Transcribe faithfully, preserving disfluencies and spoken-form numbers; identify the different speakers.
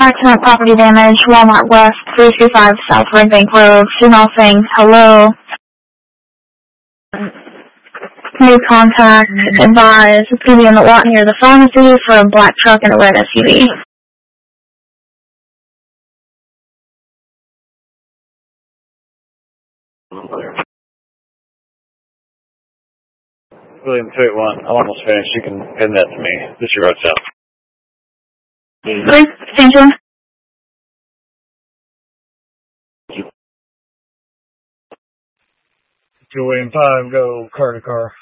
Speaker 1: Accident property damage, Walmart West, three two five South Red Bank Road, female saying hello. New contact, advise, P D in the lot near the pharmacy for a black truck and a red S U V.
Speaker 2: William two eight one, I'm almost finished. You can pin that to me. This your road south.
Speaker 1: Please, attention.
Speaker 2: two William five, go car to car.